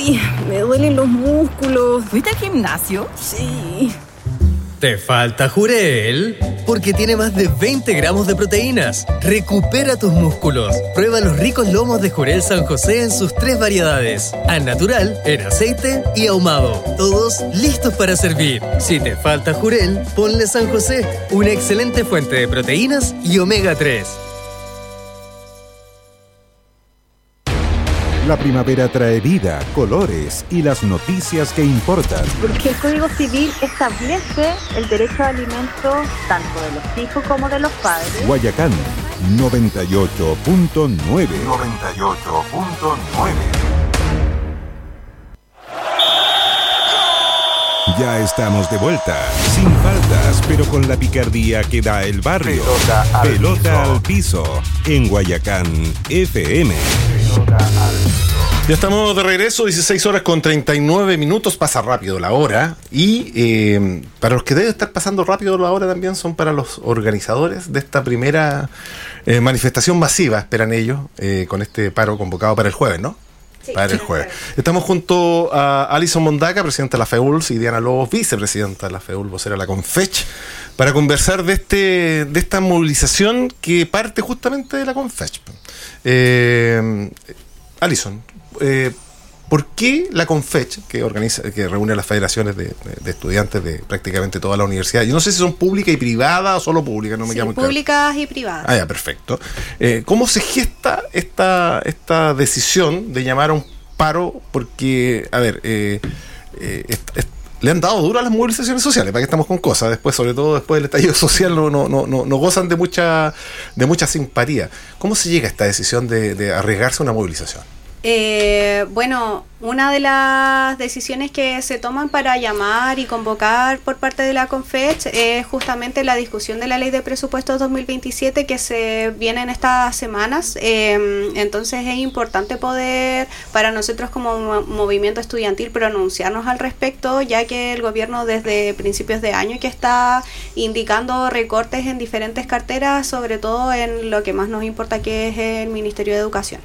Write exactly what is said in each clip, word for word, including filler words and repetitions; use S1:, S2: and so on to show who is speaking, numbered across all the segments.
S1: Uy, me duelen los músculos.
S2: ¿Fuiste al gimnasio?
S1: Sí.
S3: ¿Te falta Jurel? Porque tiene más de veinte gramos de proteínas. Recupera tus músculos. Prueba los ricos lomos de Jurel San José en sus tres variedades. Al natural, en aceite y ahumado. Todos listos para servir. Si te falta Jurel, ponle San José. Una excelente fuente de proteínas y omega tres.
S4: La primavera trae vida, colores y las noticias que importan.
S5: Porque el Código Civil establece el derecho a alimento tanto de los hijos como de los padres.
S4: Guayacán, noventa y ocho punto nueve. noventa y ocho punto nueve. Ya estamos de vuelta, sin faltas, pero con la picardía que da el barrio. Pelota al, Pelota piso. al piso, en Guayacán F M. Pelota al piso.
S6: Ya estamos de regreso, dieciséis horas con treinta y nueve minutos, pasa rápido la hora. Y eh, para los que debe estar pasando rápido la hora también son para los organizadores de esta primera eh, manifestación masiva, esperan ellos, eh, con este paro convocado para el jueves, ¿no? Sí, para el jueves. Estamos junto a Alison Mondaca, presidenta de la FEULS, y Diana Lobos, vicepresidenta de la FEULS, vocera de la CONFECH, para conversar de este de esta movilización que parte justamente de la CONFECH. Eh, Alison, eh, ¿por qué la CONFECH, que organiza, que reúne a las federaciones de, de, de estudiantes de prácticamente toda la universidad? Yo no sé si son públicas y privadas o solo públicas, no me
S7: sí,
S6: queda muy claro.
S7: Públicas y privadas.
S6: Ah, ya, perfecto. Eh, ¿Cómo se gesta esta, esta decisión de llamar a un paro? Porque, a ver, eh, eh, est, est, le han dado duro a las movilizaciones sociales, para que estamos con cosas. Después, sobre todo después del estallido social, no, no, no, no, no gozan de mucha, de mucha simpatía. ¿Cómo se llega a esta decisión de, de arriesgarse a una movilización?
S7: Eh, bueno, una de las decisiones que se toman para llamar y convocar por parte de la CONFECH es justamente la discusión de la Ley de Presupuestos dos mil veintisiete que se viene en estas semanas. Eh, entonces es importante poder, para nosotros como movimiento estudiantil, pronunciarnos al respecto, ya que el gobierno desde principios de año que está indicando recortes en diferentes carteras, sobre todo en lo que más nos importa, que es el Ministerio de Educación.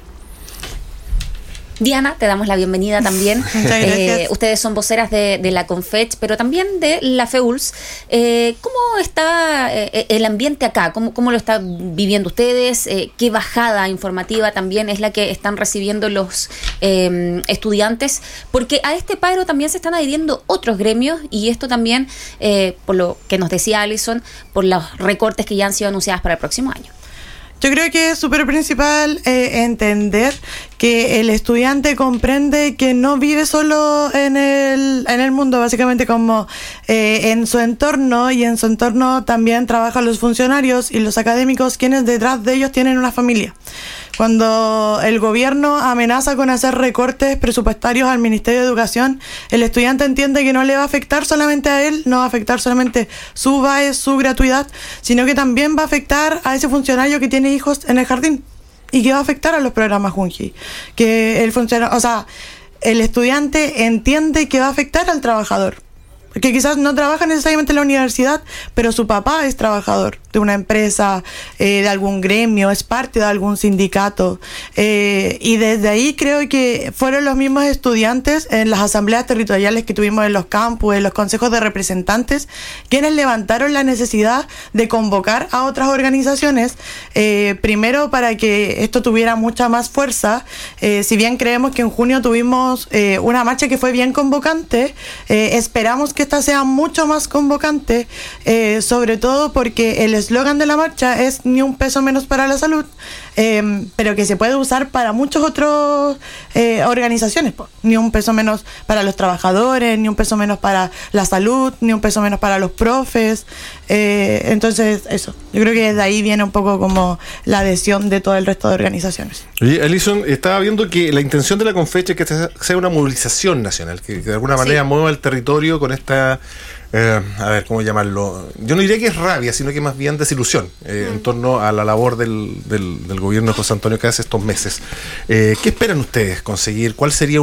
S8: Diana, te damos la bienvenida también. Eh, ustedes son voceras de, de la CONFECH, pero también de la FEULS. Eh, ¿Cómo está eh, el ambiente acá? ¿Cómo, cómo lo están viviendo ustedes? Eh, ¿Qué bajada informativa también es la que están recibiendo los eh, estudiantes? Porque a este paro también se están adhiriendo otros gremios y esto también, eh, por lo que nos decía Alison, por los recortes que ya han sido anunciados para el próximo año.
S9: Yo creo que es súper principal eh, entender que el estudiante comprende que no vive solo en el, en el mundo, básicamente como eh, en su entorno, y en su entorno también trabajan los funcionarios y los académicos, quienes detrás de ellos tienen una familia. Cuando el gobierno amenaza con hacer recortes presupuestarios al Ministerio de Educación, el estudiante entiende que no le va a afectar solamente a él, no va a afectar solamente su B A E, su gratuidad, sino que también va a afectar a ese funcionario que tiene hijos en el jardín y que va a afectar a los programas Junji. Que el funcionario, o sea, el estudiante entiende que va a afectar al trabajador. Que quizás no trabaja necesariamente en la universidad, pero su papá es trabajador de una empresa, eh, de algún gremio, es parte de algún sindicato. Eh, y desde ahí creo que fueron los mismos estudiantes en las asambleas territoriales que tuvimos en los campus, en los consejos de representantes, quienes levantaron la necesidad de convocar a otras organizaciones, eh, primero para que esto tuviera mucha más fuerza. Eh, si bien creemos que en junio tuvimos eh, una marcha que fue bien convocante, eh, esperamos que que esta sea mucho más convocante, eh, sobre todo porque el eslogan de la marcha es ni un peso menos para la salud, eh, pero que se puede usar para muchas otras eh, organizaciones, po. Ni un peso menos para los trabajadores, ni un peso menos para la salud, ni un peso menos para los profes. Eh, entonces eso, yo creo que desde ahí viene un poco como la adhesión de todo el resto de organizaciones.
S6: Oye, Alison, estaba viendo que la intención de la CONFECH es que sea una movilización nacional, que, que de alguna manera sí. mueva el territorio con esta, eh, a ver, ¿cómo llamarlo? Yo no diría que es rabia, sino que más bien desilusión eh, mm. en torno a la labor del, del, del gobierno de José Antonio Caz estos meses. Eh, ¿Qué esperan ustedes conseguir? ¿Cuál sería